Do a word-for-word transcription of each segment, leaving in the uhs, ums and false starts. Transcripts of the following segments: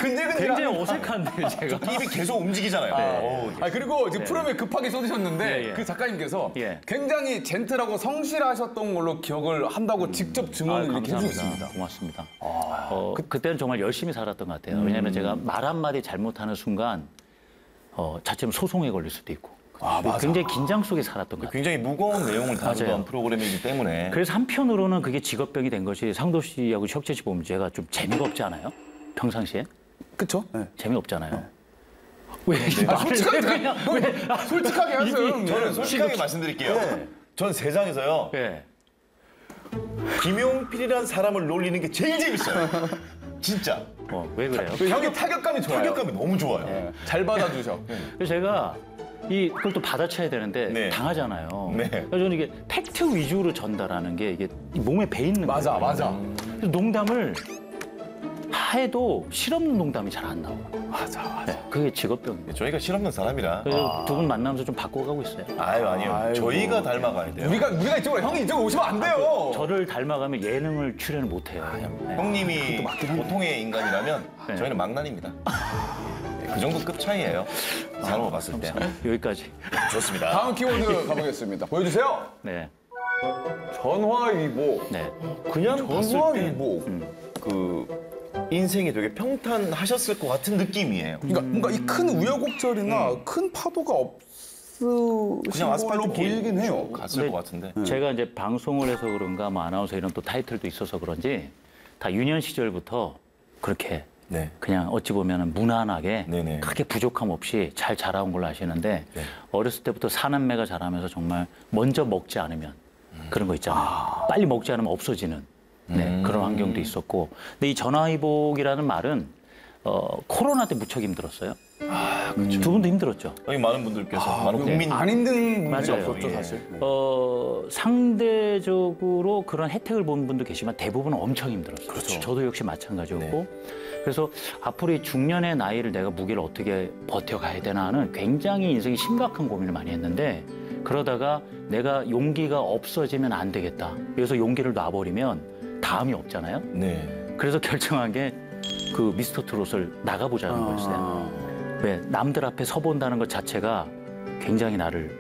근질근질. 굉장히 어색한데요, 제가. 입이 계속 움직이잖아요. 네. 아, 그리고 이제 프로그램에 급하게 쏟으셨는데 예, 예. 그 작가님께서 예. 굉장히 젠틀하고 성실하셨던 걸로 기억을 한다고 직접 증언을 이렇게 해주셨습니다. 고맙습니다. 어, 그, 그때는 정말 열심히 살았던 것 같아요. 왜냐하면 제가 말 한마디 잘못하는 순간 어, 자칫 소송에 걸릴 수도 있고 아, 맞아. 굉장히 긴장 속에 살았던 것 같아요. 굉장히 무거운 내용을 다루던 맞아요. 프로그램이기 때문에. 그래서 한편으로는 그게 직업병이 된 것이 상도 씨하고 혁재 씨 보면 제가 좀 재미가 없지 않아요? 평상시에? 그쵸? 네. 재미없잖아요. 왜? 아, 솔직하게, 그냥, 왜? 솔직하게 하세요. 형님. 저는 솔직하게 말씀드릴게요. 전 세상에서요. 네. 김용필이라는 사람을 놀리는 게 제일 재밌어요. 진짜. 어, 왜 그래요? 그 형이 타격감이 좋아요. 타격감이 너무 좋아요. 네. 잘 받아주셔. 그래서 제가 이 그걸 또 받아쳐야 되는데 네. 당하잖아요. 네. 그래서 저는 이게 팩트 위주로 전달하는 게 이게 이 몸에 배 있는 맞아, 거예요. 맞아. 그래서 농담을 해도 실없는 농담이 잘 안 나와요. 맞아, 맞아. 네, 그게 직업병이에요. 저희가 실없는 사람이라. 그래서 두 분 만나면서 좀 바꿔가고 있어요. 아유, 아니요. 아이고. 저희가 닮아가야 돼요. 우리가, 우리가 이쪽으로, 형이 이쪽으로 오시면 안 돼요. 저를 닮아가면 예능을 출연을 못 해요. 네. 형님이 보통의 인간이라면 네. 저희는 망난입니다. 그 정도 급 차이예요. 산으로 봤을 때. 여기까지. 좋습니다. 다음 키워드 가보겠습니다. 보여주세요. 네. 전화위복. 네. 그냥 봤을 때 전화위복. 그 인생이 되게 평탄하셨을 것 같은 느낌이에요. 그러니까 뭔가 이 큰 우여곡절이나 큰 파도가 없으신 그냥 걸로 아스팔트 보이긴 해요. 갔을 근데 것 같은데. 제가 이제 방송을 해서 그런가 뭐 아나운서 이런 또 타이틀도 있어서 그런지 다 유년 시절부터 그렇게 네. 그냥 어찌 보면 무난하게 네네. 크게 부족함 없이 잘 자라온 걸로 아시는데 네. 어렸을 때부터 사남매가 자라면서 정말 먼저 먹지 않으면 그런 거 있잖아요. 빨리 먹지 않으면 없어지는 네, 음. 그런 환경도 있었고. 근데 이 전화위복이라는 말은 어, 코로나 때 무척 힘들었어요. 아, 그렇죠. 두 분도 힘들었죠. 여기 많은 분들께서 아, 많은 국민 안 힘든 분들이 맞아요. 없었죠, 예. 사실. 네. 어, 상대적으로 그런 혜택을 본 분도 계시지만 대부분은 엄청 힘들었어요. 그렇죠. 저도 역시 마찬가지였고. 네. 그래서 앞으로 이 중년의 나이를 내가 무게를 어떻게 버텨가야 되나 하는 굉장히 인생이 심각한 고민을 많이 했는데 그러다가 내가 용기가 없어지면 안 되겠다. 여기서 용기를 놔버리면 다음이 없잖아요. 네. 그래서 결정한 게 그 미스터 트롯을 나가보자는 아. 거였어요. 왜 남들 앞에 서본다는 것 자체가 굉장히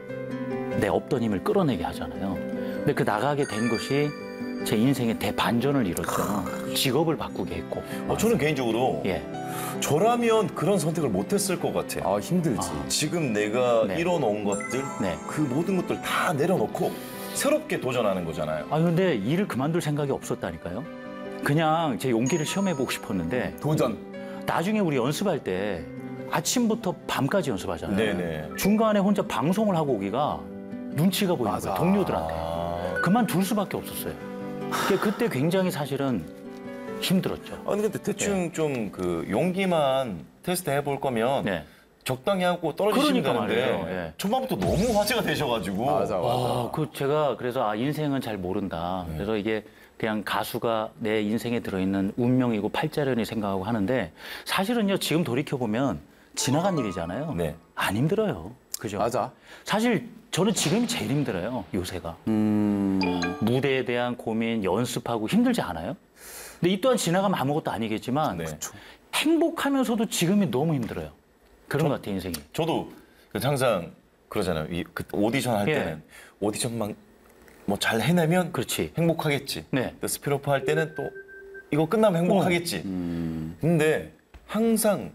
나를 내 없던 힘을 끌어내게 하잖아요. 근데 그 나가게 된 것이 제 인생의 대반전을 이뤘죠. 직업을 바꾸게 했고. 어, 저는 개인적으로 예. 저라면 그런 선택을 못했을 것 같아요. 아, 힘들지. 지금 내가 네. 이뤄놓은 것들, 네. 그 모든 것들 다 내려놓고 새롭게 도전하는 거잖아요. 아 근데 일을 그만둘 생각이 없었다니까요. 그냥 제 용기를 시험해보고 싶었는데 도전. 나중에 우리 연습할 때 아침부터 밤까지 연습하잖아요. 네네. 중간에 혼자 방송을 하고 오기가 눈치가 보이는 맞아. 거예요. 동료들한테. 아, 그만둘 수밖에 없었어요. 그게 그때 굉장히 사실은 힘들었죠. 아니 근데 대충 좀 그 용기만 테스트 해볼 거면 네. 적당히 하고 떨어지시면 그러니까 되는데 말이에요. 예. 초반부터 너무 화제가 되셔가지고 맞아, 맞아. 아, 그 제가 그래서 아 인생은 잘 모른다. 네. 그래서 이게 그냥 가수가 내 인생에 들어있는 운명이고 팔자련이 생각하고 하는데 사실은요 지금 돌이켜 보면 지나간 일이잖아요. 네. 안 힘들어요. 그죠? 맞아. 사실 저는 지금이 제일 힘들어요. 요새가. 음. 무대에 대한 고민, 연습하고 힘들지 않아요? 근데 이 또한 지나가면 아무것도 아니겠지만 네. 행복하면서도 지금이 너무 힘들어요. 그런 것 같아요, 인생이. 저도 항상 그러잖아요. 이, 그 오디션 할 예. 때는 오디션만 뭐 잘 해내면 그렇지. 행복하겠지. 네. 또 스피노프 할 때는 또 이거 끝나면 행복하겠지. 음. 근데 항상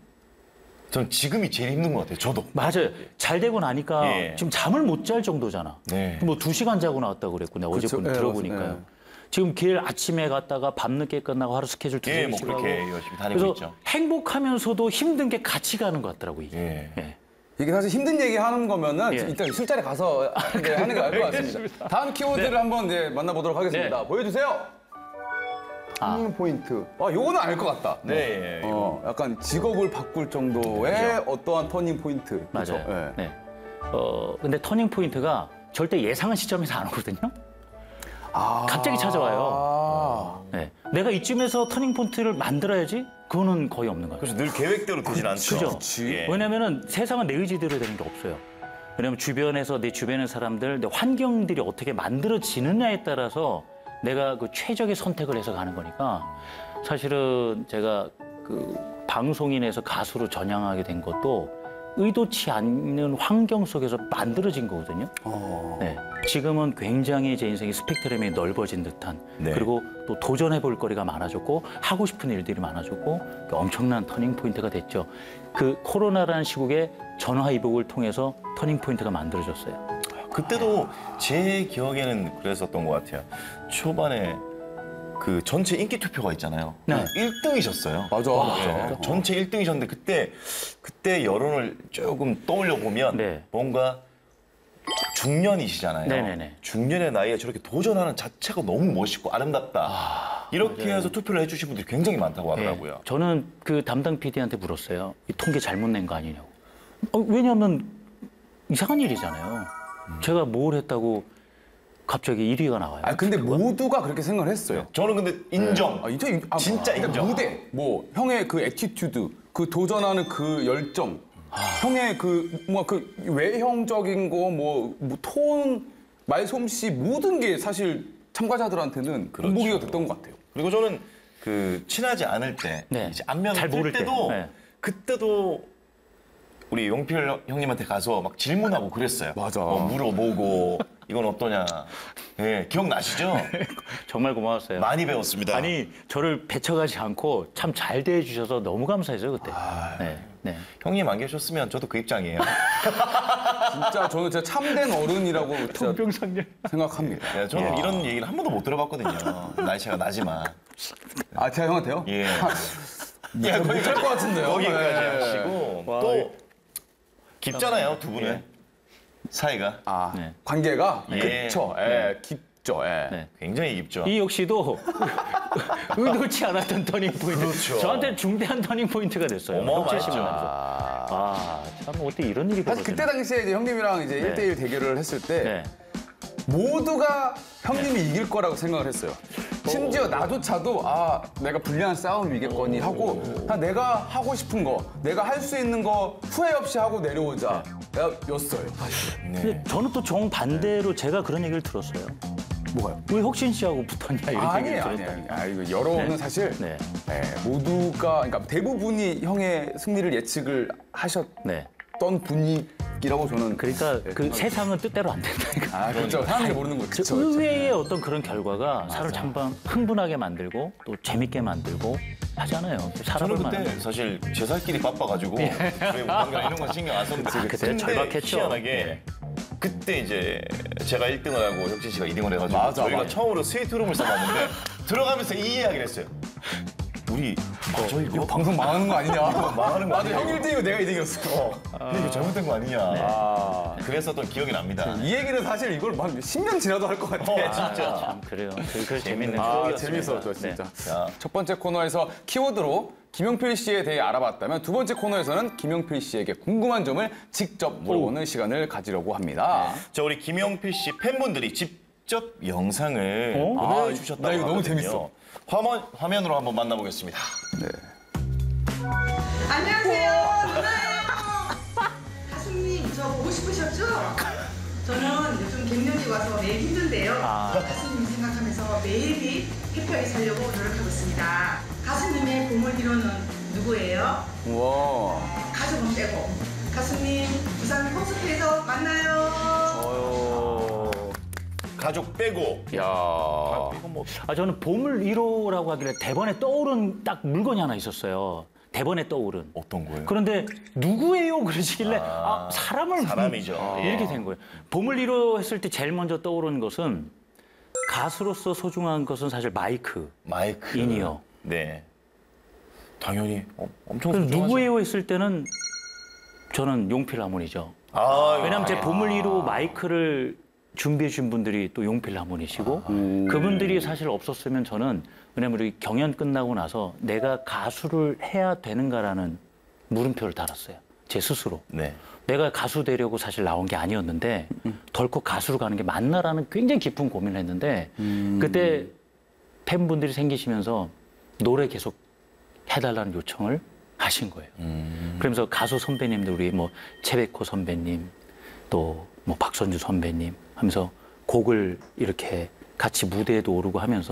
전 지금이 제일 힘든 것 같아요. 저도. 맞아요. 잘 되고 나니까 예. 지금 잠을 못 잘 정도잖아. 네. 뭐 두 시간 자고 나왔다고 그랬고 내가 어제 그쵸. 예, 들어보니까요. 맞아요. 지금 길 아침에 갔다가 밤늦게 끝나고 하루 스케줄 두세 예, 뭐 시간 하고. 그렇게 열심히 다니고 그래서 있죠. 행복하면서도 힘든 게 같이 가는 것 같더라고요. 이게. 예. 예. 이게 사실 힘든 얘기 하는 거면은 예. 일단 술자리 가서 네, 하는 게 나을 것 같습니다. 다음 키워드를 한번 이제 만나보도록 하겠습니다. 네. 보여주세요. 아. 터닝 포인트. 아, 요거는 알 것 같다. 네. 예. 어, 약간 직업을 바꿀 정도의 어떠한 터닝 포인트. 그쵸? 맞아요. 예. 네. 어, 근데 터닝 포인트가 절대 예상한 시점에서 안 오거든요. 아. 갑자기 찾아와요. 아. 네. 내가 이쯤에서 터닝 포인트를 만들어야지? 그거는 거의 없는 거예요. 그래서 늘 계획대로 되진 않죠. 그죠? 그치. 예. 왜냐면은 세상은 내 의지대로 되는 게 없어요. 왜냐면 주변에서 내 주변의 사람들, 내 환경들이 어떻게 만들어지느냐에 따라서 내가 그 최적의 선택을 해서 가는 거니까 사실은 제가 그 방송인에서 가수로 전향하게 된 것도 의도치 않는 환경 속에서 만들어진 거거든요. 어. 네. 지금은 굉장히 제 인생의 스펙트럼이 넓어진 듯한 네. 그리고 또 도전해 볼 거리가 많아졌고 하고 싶은 일들이 많아졌고 엄청난 터닝 포인트가 됐죠. 그 코로나라는 시국에 전화위복을 통해서 터닝 포인트가 만들어졌어요. 그때도 제 기억에는 그랬었던 것 같아요. 초반에 그 전체 인기 투표가 있잖아요. 네. 일 등이셨어요. 맞아, 맞아. 전체 일 등이셨는데 그때 그때 여론을 조금 떠올려 보면 네. 뭔가 중년이시잖아요. 네네네. 중년의 나이에 저렇게 도전하는 자체가 너무 멋있고 아름답다. 이렇게 해서 투표를 해주신 분들이 굉장히 많다고 하더라고요. 네. 저는 그 담당 피디한테 물었어요. 이 통계 잘못 낸 거 아니냐고. 어, 왜냐하면 이상한 일이잖아요. 음. 제가 뭘 했다고 갑자기 일 위가 나와요. 아 근데 모두가 그렇게 생각을 했어요. 저는 근데 인정. 아, 인정, 아, 진짜 그러니까 인정. 무대, 뭐 형의 그 애티튜드, 그 도전하는 그 열정, 형의 그 뭐 그 외형적인 거, 뭐, 뭐 톤, 말솜씨 모든 게 사실 참가자들한테는 그렇죠. 본보기가 됐던 것 같아요. 그리고 저는 그 친하지 않을 때 네. 이제 안면을 잘 뜰 모를 때. 때도 네. 그때도 우리 용필 형님한테 가서 막 질문하고 그랬어요. 맞아. 어, 물어보고 이건 어떠냐. 네, 기억나시죠? 정말 고마웠어요. 많이 배웠습니다. 아니 저를 배척하지 않고 참 잘 대해주셔서 너무 감사했어요 그때. 네, 네. 형님 안 계셨으면 저도 그 입장이에요. 진짜 저는 진짜 참된 어른이라고 진짜 통병상련. 생각합니다. 네, 저는 이런 얘기를 한 번도 못 들어봤거든요. 나이차가 나지만. 아 제가 형한테요? 예. 예, 못할 것 같은데요. 거기까지 네. 하시고 와, 또 깊잖아요, 두 분의 예. 사이가. 아 네. 관계가 예. 그쵸, 예, 깊죠, 예. 네. 굉장히 깊죠. 이 역시도 의도치 않았던 터닝 포인트. 그렇죠. 저한테 중대한 터닝 포인트가 됐어요. 어마어마했죠. 혁재 씨 만나서. 아, 참 어떻게 이런 일이 사실 벌어지나. 그때 당시에 이제 형님이랑 이제 네. 일 대일 대결을 했을 때 네. 모두가 형님이 이길 거라고 생각을 했어요. 심지어 나조차도 아 내가 불리한 싸움이겠거니 하고 다 내가 하고 싶은 거, 내가 할 수 있는 거 후회 없이 하고 내려오자 였어요. 사실. 네. 근데 저는 또 정반대로 제가 그런 얘기를 들었어요. 뭐가요? 왜 혁신 씨하고 붙었냐 이런 아니에요, 얘기를 아니에요. 들었다. 아 이거 여러분은 네. 사실 네. 네, 모두가 그러니까 대부분이 형의 승리를 예측을 하셨던 네. 분위기라고 저는. 그러니까 그 세상은 뜻대로 안 된다니까. 아 그렇죠. 사람들이 모르는 거 저 그렇죠. 그렇죠. 의외의 어떤 그런 결과가 사람을 참방 흥분하게 만들고 또 재밌게 만들고 하잖아요. 사람을 저는 그때 만나는. 사실 제 살길이 바빠가지고 저희 무당이나 이런 건 신경 안 썼는데 아, 그때 절박했죠. 희한하게 그때 이제 제가 일 등을 하고 혁진 씨가 이 등을 해가지고 맞아, 저희가 맞아. 처음으로 스위트룸을 써봤는데 들어가면서 이 이야기를 했어요. 우리 맞아 이거? 이거 방송 망하는 거 아니냐? 망하는 거 맞아, 아니냐, 형 이거? 일 등이고 내가 이 등이었어. 이거 잘못된 거 아니냐. 아, 그랬었던 기억이 납니다. 이 얘기는 사실 이걸 한 십 년 지나도 할 것 같아. 어, 아, 진짜. 참 그래요. 그, 그 재밌는 아, 추억이었습니다. 재밌었죠, 네. 진짜. 자, 첫 번째 코너에서 키워드로 김용필 씨에 대해 알아봤다면 두 번째 코너에서는 김용필 씨에게 궁금한 점을 직접 물어보는 시간을 가지려고 합니다. 자 우리 김용필 씨 팬분들이 직접 영상을 어? 보내주셨다고 아, 나 이거 너무 하거든요. 재밌어. 화면, 화면으로 한번 만나보겠습니다. 안녕하세요. 누나예요. 가수님 저 보고 싶으셨죠? 저는 요즘 갱년기 와서 매일 힘든데요. 아. 가수님 생각하면서 매일이 해피하게 살려고 노력하고 있습니다. 가수님의 보물 이론은 누구예요? 우와. 가족은 빼고. 가수님 부산 콘서트에서 만나요. 어휴. 가족 빼고. 야. 이건 뭐 아, 저는 보물 일 호라고 하길래 대번에 떠오른 딱 물건이 하나 있었어요. 대번에 떠오른. 어떤 거예요? 그런데 누구예요? 그러시길래 아, 아, 사람을 사람이죠. 아, 예. 이렇게 된 거예요. 보물 일 호 했을 때 제일 먼저 떠오른 것은 가수로서 소중한 것은 사실 마이크. 마이크. 인이요. 네. 당연히 어, 엄청 그래서 소중하죠. 누구예요 했을 때는 저는 용필 하모니죠. 아, 왜냐하면 제 보물 일 호 마이크를 준비해 주신 분들이 또 용필 하모니시고 그분들이 사실 없었으면 저는 왜냐면 우리 경연 끝나고 나서 내가 가수를 해야 되는가라는 물음표를 달았어요. 제 스스로. 네. 내가 가수 되려고 사실 나온 게 아니었는데 덜컥 가수로 가는 게 맞나라는 굉장히 깊은 고민을 했는데 그때 팬분들이 생기시면서 노래 계속 해달라는 요청을 하신 거예요. 그러면서 가수 선배님들 우리 뭐 최백호 선배님 또 뭐 박선주 선배님 하면서 곡을 이렇게 같이 무대에도 오르고 하면서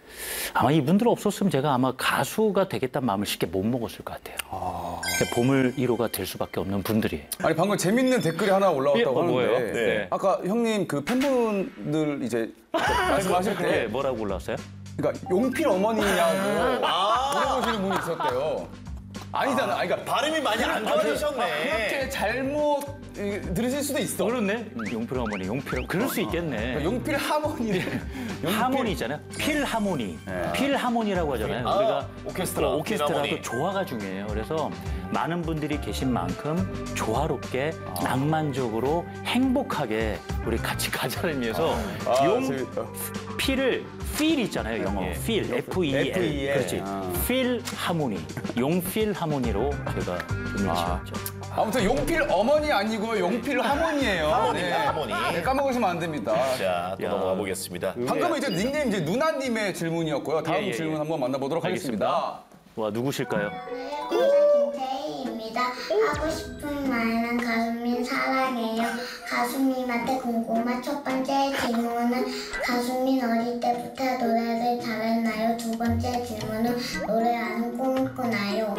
아마 이분들 없었으면 제가 아마 가수가 되겠다는 마음을 쉽게 못 먹었을 것 같아요. 아... 보물 일 호가 될 수밖에 없는 분들이에요. 아니 방금 재밌는 댓글이 하나 올라왔다고 예, 어, 하는데 뭐예요? 네. 아까 형님 그 팬분들 이제 말씀하실 때 네, 뭐라고 올라왔어요? 그러니까 용필 어머니냐고 물어보시는 분이 있었대요. 아니잖아. 아니, 그러니까 발음이 많이 안 좋아지셨네. 그렇게 잘못 이, 들으실 수도 있어. 그렇네. 용필 어머니, 용필. 그럴 수 있겠네. 용필 하모니. 하모니 있잖아요. 필하모니. 필하모니라고 하잖아요. 아, 우리가 오케스트라, 그 오케스트라도 필하모니. 조화가 중요해요. 그래서 많은 분들이 계신 만큼 조화롭게 낭만적으로 행복하게 우리 같이 가자는 의미에서 아, 용 재밌다. 필을 feel 있잖아요. 영어. 예. feel. F E L. F E L. 그렇지. 아. feel 하모니. 용필 하모니로 제가 이름을 아. 지었죠. 아무튼 용필 어머니 아니고요. 용필 하모니예요. 하모니입니다, 하모니. 네, 까먹으시면 안 됩니다. 자, 또 야. 넘어가 보겠습니다. 방금은 이제 닉네임 이제 누나님의 질문이었고요. 다음 예, 예, 질문 예. 한번 만나보도록 하겠습니다. 와, 누구실까요? 가수 김태희입니다. 하고 싶은 말은 가수민 사랑해요. 가수님한테 궁금한 첫 번째 질문은 가수민 어릴 때부터 노래를 잘했나요? 두 번째 질문은 노래하는 꿈을 꾸나요?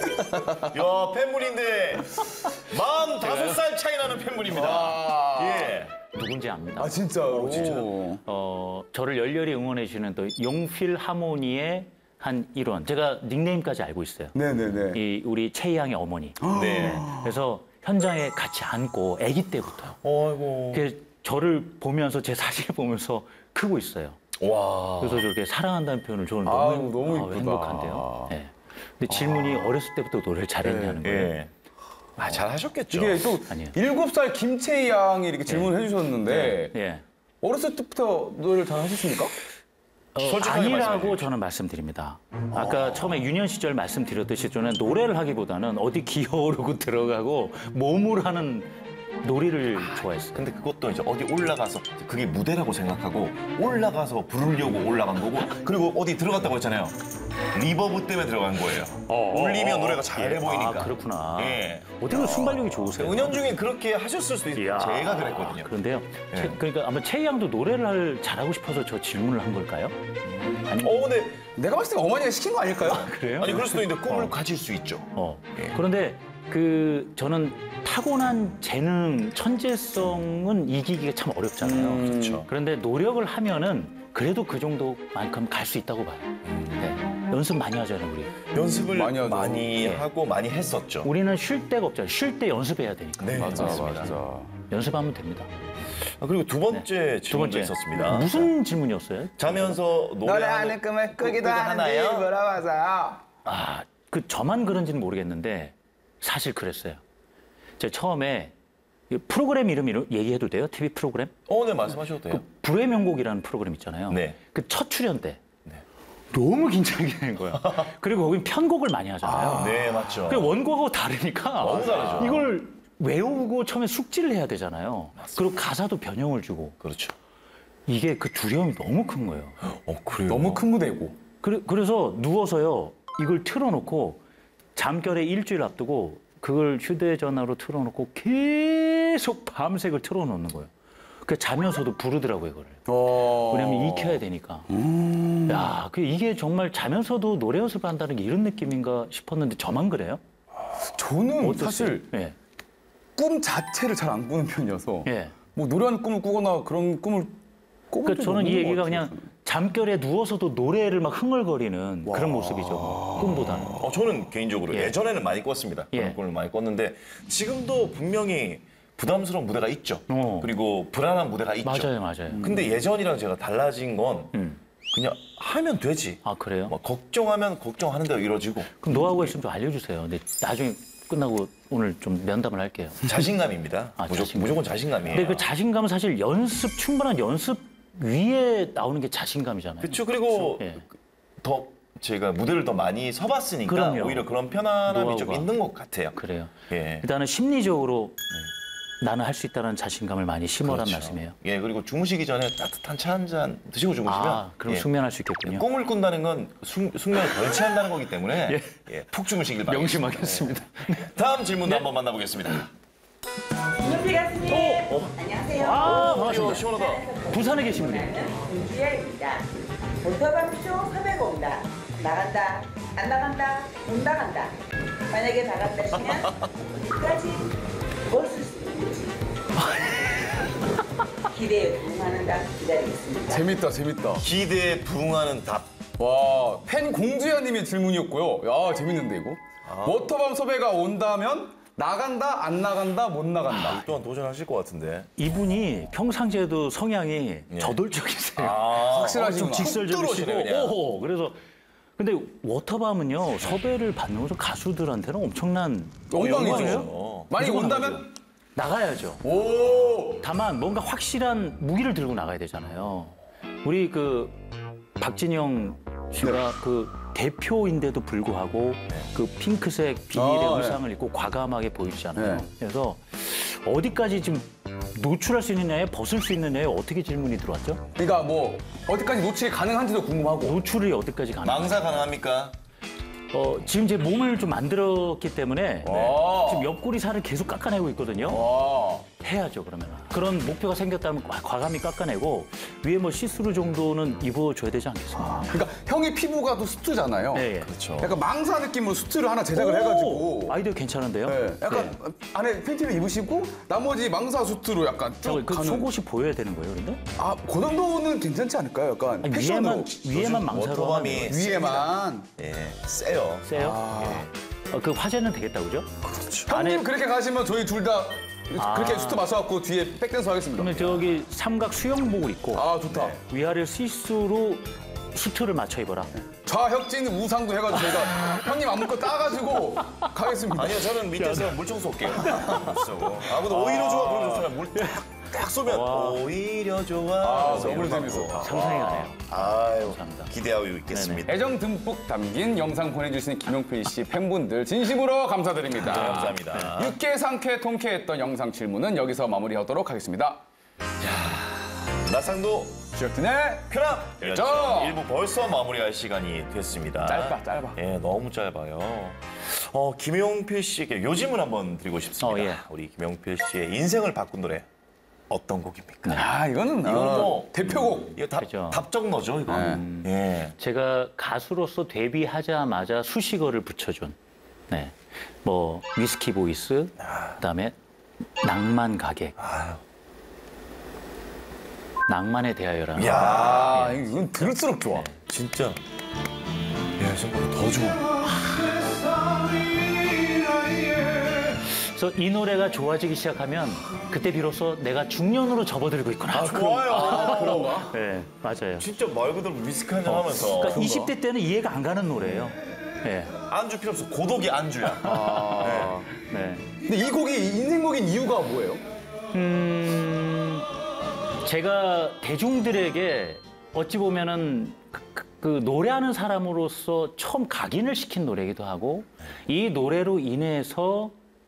야, 팬분인데 마흔다섯 살 차이 나는 팬분입니다. 아, 예. 누군지 압니다. 아 진짜로. 진짜요? 어, 저를 열렬히 응원해 주시는 또 용필 하모니의 한 일원. 제가 닉네임까지 알고 있어요. 네네네. 이 우리 최희 양의 어머니. 네. 그래서 현장에 같이 앉고 아기 때부터 어이고. 이렇게 저를 보면서 제 사진을 보면서 크고 있어요. 와. 그래서 저렇게 사랑한다는 표현을 저는 아유, 너무, 너무 아, 이쁘다. 행복한데요. 네. 근데 질문이 어렸을 때부터 노래를 잘했냐는 거예요. 예. 아, 잘 하셨겠죠. 이게 또 아니에요. 일곱 살 김채희 양이 이렇게 질문을 해주셨는데 예. 어렸을 때부터 노래를 잘 하셨습니까? 어, 솔직하게 아니라고 말씀해 저는 말씀드립니다. 아까 처음에 유년 시절 말씀드렸듯이 저는 노래를 하기보다는 어디 기어오르고 들어가고 몸을 하는 놀이를 좋아했어요. 근데 그것도 이제 어디 올라가서 그게 무대라고 생각하고 올라가서 부르려고 올라간 거고 그리고 어디 들어갔다고 했잖아요. 리버브 때문에 들어간 거예요. 울리면 노래가 잘해 보이니까. 아, 그렇구나. 예. 어떻게 순발력이 좋으세요? 은연중에 그렇게 하셨을 수도 있어요. 이야. 제가 그랬거든요. 그런데요. 예. 채- 그러니까 아마 최희 양도 노래를 할- 잘하고 싶어서 저 질문을 한 걸까요? 아니, 어, 근데 내가 봤을 때 어머니가 시킨 거 아닐까요? 그래요? 아니 그럴 수도 있는데 꿈을 가질 수 있죠. 어. 예. 그런데 그 저는 타고난 재능, 천재성은 이기기가 참 어렵잖아요. 음. 그렇죠. 그런데 노력을 하면은 그래도 그 정도만큼 갈 수 있다고 봐요. 네. 연습 많이 하잖아요, 우리. 연습을 많이 많이, 하죠. 네. 하고 많이 했었죠. 우리는 쉴 데가 없잖아요. 쉴 때 연습해야 되니까. 네, 맞아 맞습니다. 맞아. 연습하면 됩니다. 아, 그리고 두 번째 네. 두 질문도 번째 있었습니다. 무슨 질문이었어요? 자면서 노래하는 꿈을 꾸기도 하나요? 물어봐서요. 아, 그 저만 그런지는 모르겠는데 사실 그랬어요. 제가 처음에 이 프로그램 이름 이름 얘기해도 돼요? 티비 프로그램? 어, 네 말씀하셔도 돼요. 그 불의 명곡이라는 프로그램 있잖아요. 네. 그 첫 출연 때 너무 긴장이 되는 거예요. 그리고 거긴 편곡을 많이 하잖아요. 네, 맞죠. 그 원곡하고 다르니까 너무 다르죠. 이걸 외우고 처음에 숙지를 해야 되잖아요. 그리고 가사도 변형을 주고 그렇죠. 이게 그 두려움이 너무 큰 거예요. 어, 그래요? 너무 큰 무대고. 그래, 그래서 누워서요 이걸 틀어놓고 잠결에 일주일 앞두고 그걸 휴대전화로 틀어놓고 계속 밤새 그걸 틀어놓는 거예요. 그 자면서도 부르더라고요 이거를. 어... 왜냐면 익혀야 되니까. 야, 그 이게 정말 자면서도 노래 연습을 한다는 게 이런 느낌인가 싶었는데 저만 그래요? 저는 어땠어요? 사실 예. 꿈 자체를 잘 안 꾸는 편이어서 예. 뭐 노래하는 꿈을 꾸거나 그런 꿈을 꿔본 그러니까 적이 저는 이 없는 얘기가 것 같아요, 그냥 잠결에 누워서도 노래를 막 흥얼거리는 그런 모습이죠. 꿈보다는. 어, 저는 개인적으로 예. 예. 전에는 많이 꿨습니다. 예. 그런 꿈을 많이 꿨는데 지금도 분명히 부담스러운 무대가 있죠. 어. 그리고 불안한 무대가 있죠. 맞아요, 맞아요. 근데 예전이랑 제가 달라진 건 음. 그냥 하면 되지. 아, 그래요? 뭐 걱정하면 걱정하는 대로 이루어지고 그럼 노하우가 있으면 좀 알려주세요. 근데 나중에 끝나고 오늘 좀 면담을 할게요. 자신감입니다. 아, 무조, 자신감. 무조건 자신감이에요. 근데 그 자신감은 사실 연습, 충분한 연습 위에 나오는 게 자신감이잖아요. 그렇죠. 그리고 예. 더 제가 무대를 더 많이 서봤으니까 그럼요. 오히려 그런 편안함이 좀 노하우가. 있는 것 같아요. 그래요. 예. 일단은 심리적으로 나는 할 수 있다는 자신감을 많이 심어란 그렇죠. 말씀이에요. 예, 그리고 주무시기 전에 따뜻한 차 한 잔 드시고 주무시면 아, 그럼 예, 숙면할 수 있겠군요. 꿈을 꾼다는 건 숙, 숙면을 덜 취한다는 거기 때문에 예, 푹 주무시길 바랍니다. 명심하겠습니다. 예. 다음 질문도 한번 만나보겠습니다. 김용필 가수님. 어, 어. 안녕하세요. 아, 반갑습니다. 시원하다. 부산에 계신 분이에요. 나는 김지아입니다. 모터밤쇼 섭외가 온다. 나간다. 안 나간다. 못 나간다. 만약에 나간다시면 어디까지 벌쓸 수 있는지 기대에 부응하는 답 기다리겠습니다. 재밌다, 재밌다. 기대에 부응하는 답. 와, 팬 공주야님의 질문이었고요. 야, 재밌는데 이거. 워터밤 섭외가 온다면 나간다, 안 나간다, 못 나간다. 또한 도전하실 것 같은데. 이분이 평상시에도 성향이 저돌적이세요. 아, 확실하시구나. 좀 직설적이시고. 뚝 떨어지네, 그냥. 오호, 그래서 근데 워터밤은요 섭외를 받는 것은 가수들한테는 엄청난 영광이죠. 만약에 무조건 온다면 나가야죠. 오. 다만 뭔가 확실한 무기를 들고 나가야 되잖아요. 우리 그 박진영 씨가 그 대표인데도 불구하고 그 핑크색 비닐의 아, 의상을 입고 과감하게 보이잖아요. 네. 그래서 어디까지 지금 노출할 수 있느냐에 벗을 수 있느냐에 어떻게 질문이 들어왔죠? 그러니까 뭐 어디까지 노출이 가능한지도 궁금하고. 노출이 어디까지 가능? 망사 가능합니까? 어, 지금 제 몸을 좀 만들었기 때문에 와. 지금 옆구리 살을 계속 깎아내고 있거든요. 와. 해야죠, 그러면. 그런 목표가 생겼다면 과- 과감히 깎아내고 위에 뭐 시스루 정도는 입어줘야 되지 않겠습니까? 그러니까 형이 피부가 또 수트잖아요. 네, 예. 그렇죠. 약간 망사 느낌으로 수트를 하나 제작을 오, 해가지고. 아이디어 괜찮은데요? 네, 약간 네. 안에 팬티를 입으시고 나머지 망사 수트로 약간 쭉 저, 그 가는. 속옷이 보여야 되는 거예요, 그런데? 아, 그 정도는 괜찮지 않을까요? 약간 아니, 패션으로. 위에만 위에만 망사로 워터밤이 하면 위에만. 예, 세요. 세요? 아. 어, 그 화제는 되겠다, 그죠? 형님 안에- 그렇게 가시면 저희 둘 다 아. 그렇게 수트 맞춰갖고 뒤에 백댄서 하겠습니다. 그러면 저기 삼각 수영복을 입고 아, 좋다. 위아래 시스루 수트를 맞춰 입어라. 좌혁진 우상도 해가지고 저희가 형님 안무거 따가지고 가겠습니다. 아니요, 저는 밑에서 물청소 올게요. 물청소. 아, 근데 오히려 좋아 그런 거 좋잖아요. 물딱 쏘면 와. 오히려 좋아. 아, 그래서 너무 이렇게 재밌었다. 하고. 상상이 가네요. 아유, 감사합니다. 기대하고 있겠습니다. 애정 듬뿍 담긴 영상 보내주신 김용필 씨 팬분들 진심으로 감사드립니다. 네, 감사합니다. 육개, 상쾌, 통쾌했던 영상 질문은 여기서 마무리하도록 하겠습니다. 나상도 지역진의 쾌남 열정! 열정 일 부 벌써 마무리할 시간이 됐습니다. 짧아, 짧아. 예, 너무 짧아요. 어, 김용필 씨에게 요즘을 한번 드리고 싶습니다. 어, 예. 우리 김용필 씨의 인생을 바꾼 노래 어떤 곡입니까? 아, 이거는 이건 어, 뭐 대표곡. 이거 답, 그죠. 답정너죠, 이거. 예. 제가 가수로서 데뷔하자마자 수식어를 붙여준, 네, 뭐 위스키 보이스, 그다음에 낭만 가객, 아유. 낭만에 대하여라는. 야, 아, 이건 들을수록 좋아. 진짜. 예, 정말 더 좋아. 그래서 이 노래가 좋아지기 시작하면 그때 비로소 내가 중년으로 접어들고 있구나. 아, 좋아요. 그런가? 네, 맞아요. 진짜 말 그대로 위스키 한잔 하면서. 그러니까 이십 대 때는 이해가 안 가는 노래예요. 네, 안주 필요 없어. 고독이 안주야. 아. 네. 근데 이 곡이 인생곡인 이유가 뭐예요? 음, 제가 대중들에게 어찌 보면은 그, 그, 그 노래하는 사람으로서 처음 각인을 시킨 노래이기도 하고 이 노래로 인해서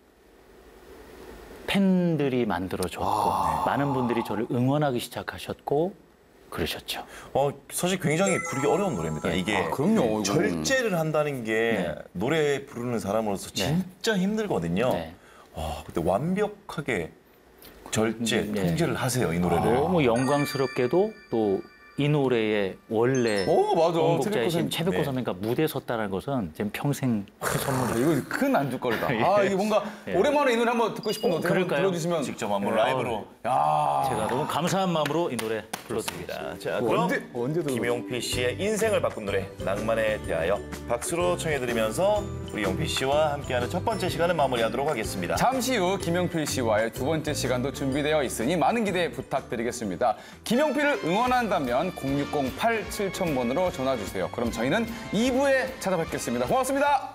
팬들이 만들어졌고 많은 분들이 저를 응원하기 시작하셨고 그러셨죠. 어, 사실 굉장히 부르기 어려운 노래입니다. 이게 아, 그럼요, 이거는. 절제를 한다는 게 노래 부르는 사람으로서 진짜 힘들거든요. 네. 와, 근데 완벽하게 절제, 네. 통제를 하세요, 이 노래를. 너무 영광스럽게도 또 이 노래의 원래 오, 맞아. 원곡자이신 최백호 선- 최백호 네. 선배가 무대에 섰다는 것은 지금 평생 선물이에요. 아, 이거 큰 안주거리다. 아, 이게 뭔가 오랜만에 이 노래 한번 듣고 싶은데 어떻게 한번 그럴까요? 불러주시면. 직접 한번 라이브로. 야. 제가 너무 감사한 마음으로 이 노래 불렀습니다. 자, 자, 뭐 그럼 언제- 언제 들어도- 김용필 씨의 인생을 바꾼 노래 낭만에 대하여 박수로 청해드리면서 우리 용필 씨와 함께하는 첫 번째 시간을 마무리하도록 하겠습니다. 잠시 후 김용필 씨와의 두 번째 시간도 준비되어 있으니 많은 기대 부탁드리겠습니다. 김용필을 응원한다면 공육공 팔 칠천 번으로 전화 주세요. 그럼 저희는 이 부에 찾아뵙겠습니다. 고맙습니다.